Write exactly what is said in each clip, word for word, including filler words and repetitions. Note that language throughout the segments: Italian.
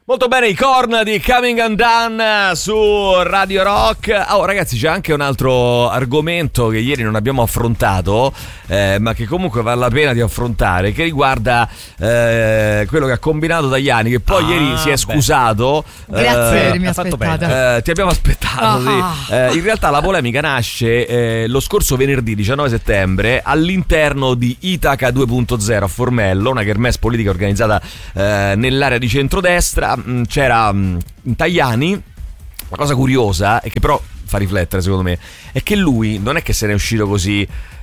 Molto bene, i Korn di Coming Undone su Radio Rock. Oh ragazzi, c'è anche un altro argomento che ieri non abbiamo affrontato, eh, ma che comunque vale la pena di affrontare, che riguarda eh, quello che ha combinato Tajani, che poi ah, ieri si è scusato. Grazie, eh, mi aspettata. Eh, ti abbiamo aspettato, ah. sì. Eh, in realtà la polemica nasce eh, lo scorso venerdì diciannove settembre all'interno di Itaca due punto zero a Formello, una kermesse politica organizzata eh, nell'area di centrodestra. C'era um, Tajani. La cosa curiosa e che però fa riflettere secondo me è che lui non è che se ne è uscito così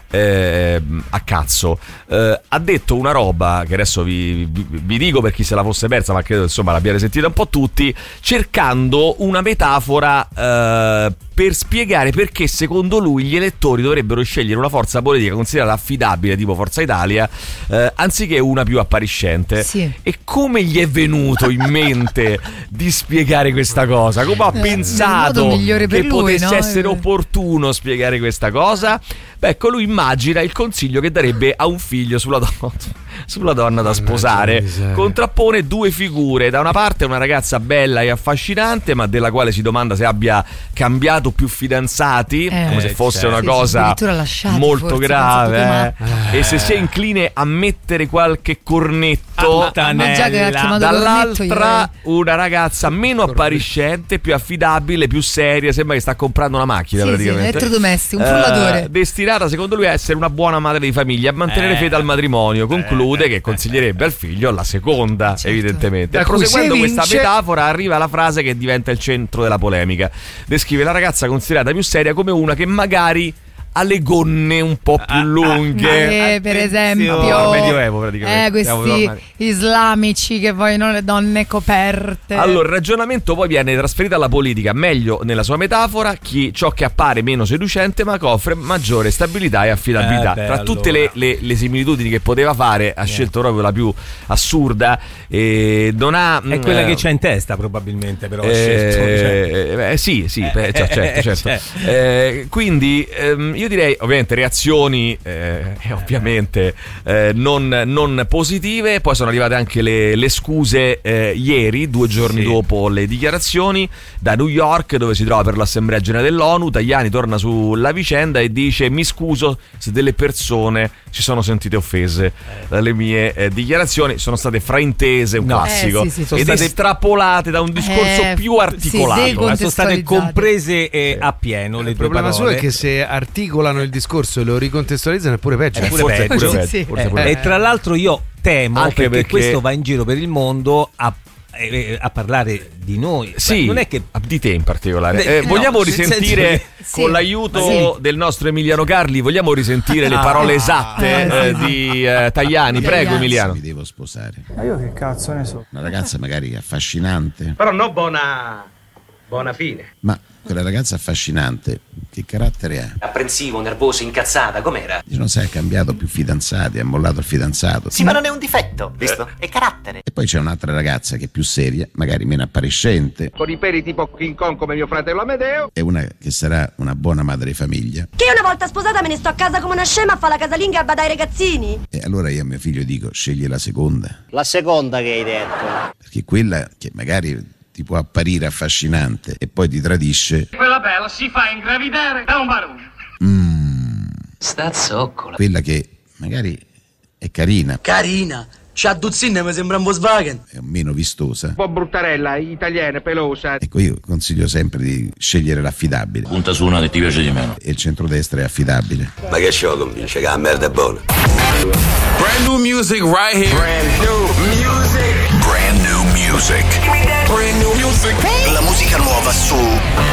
eh, a cazzo, eh, ha detto una roba che adesso vi, vi, vi dico per chi se la fosse persa, ma credo insomma l'abbiate sentita un po' tutti, cercando una metafora eh, per spiegare perché secondo lui gli elettori dovrebbero scegliere una forza politica considerata affidabile tipo Forza Italia eh, anziché una più appariscente. Sì. E come gli è venuto in mente di spiegare questa cosa? Come ha eh, pensato che per lui, potesse no? essere opportuno spiegare questa cosa? Beh, ecco, lui immagina il consiglio che darebbe a un figlio sulla donna, sulla donna da sposare. Contrappone due figure: da una parte una ragazza bella e affascinante, ma della quale si domanda se abbia cambiato più fidanzati, eh, come se fosse certo. una sì, cosa lasciati, molto forse, grave eh. e se sia incline a mettere qualche cornetto. Ah, ma già che ha chiamato dall'altra cornetto, una ragazza meno appariscente, più affidabile, più seria, sembra che sta comprando una macchina, sì, praticamente sì, elettrodomestico, un frullatore, eh, destinata secondo lui a essere una buona madre di famiglia, a mantenere eh, fede al matrimonio. Conclude eh, che consiglierebbe al figlio la seconda, certo. evidentemente. Da E cui proseguendo se questa vince... metafora arriva la frase che diventa il centro della polemica. Descrive la ragazza considerata più seria come una che magari ha le gonne un po' più lunghe, eh, per esempio al medioevo praticamente, eh, questi islamici che vogliono le donne coperte. Allora il ragionamento poi viene trasferito alla politica, meglio nella sua metafora chi, ciò che appare meno seducente ma che offre maggiore stabilità e affidabilità. eh beh, Tra tutte allora. le, le, le similitudini che poteva fare ha yeah. scelto proprio la più assurda e non ha è quella eh, che c'è in testa probabilmente, però eh, scelto, cioè. eh, sì sì eh, beh, cioè, certo, certo. Cioè. Eh, quindi ehm, io direi ovviamente reazioni eh, ovviamente eh, non, non positive. Poi sono arrivate anche le, le scuse eh, ieri, due giorni sì. dopo le dichiarazioni, da New York, dove si trova per l'Assemblea Generale dell'ONU. Tajani torna sulla vicenda e dice: mi scuso se delle persone si sono sentite offese dalle mie eh, dichiarazioni, sono state fraintese, un no. classico, eh, sì, sì, ed state... estrapolate da un discorso eh, più articolato. sì, ma sono state comprese eh, a pieno le il tue problema parole. suo è che se articolano il discorso e lo ricontestualizzano è pure peggio. È pure forse, peggio. pure Sì, peggio, sì. forse Eh, pure eh, peggio. E tra l'altro io temo Anche perché, perché questo va in giro per il mondo a, eh, a parlare di noi. Sì, non è che di te in particolare. Beh, Eh, no, vogliamo nel risentire senso che- con sì. l'aiuto Sì. del nostro Emiliano Carli, vogliamo risentire le Ah. parole esatte Ah, eh, sì. di eh, Tajani. Prego Tajani. Emiliano. Mi devo sposare. Ma io che cazzo ne so? Una ragazza magari affascinante. Però no buona buona fine. Ma quella ragazza affascinante che carattere ha? Apprensivo, nervoso, incazzata, com'era? Io non sai, ha cambiato più fidanzati, ha mollato il fidanzato. Sì, ma non è un difetto, visto? È carattere. E poi c'è un'altra ragazza che è più seria, magari meno appariscente, Con i peli tipo King Kong come mio fratello Amedeo. e una che sarà una buona madre di famiglia. Che io una volta sposata me ne sto a casa come una scema a fare la casalinga e a badare ai ragazzini. E allora io a mio figlio dico: scegli la seconda, La seconda che hai detto. perché quella che magari ti può apparire affascinante e poi ti tradisce, Quella bella si fa ingravidare da un barone. mm, Sta zoccola. quella che magari è carina, Carina, c'ha Duzzin, mi sembra un Volkswagen. è meno vistosa. Un po' bruttarella, italiana, pelosa. Ecco, io consiglio sempre di scegliere l'affidabile. Punta su una che ti piace di meno. E il centrodestra è affidabile. Ma che ciò convince che la merda è buona? Brand new music right here. Brand new music. Brand new music. Brand new music. La musica nuova su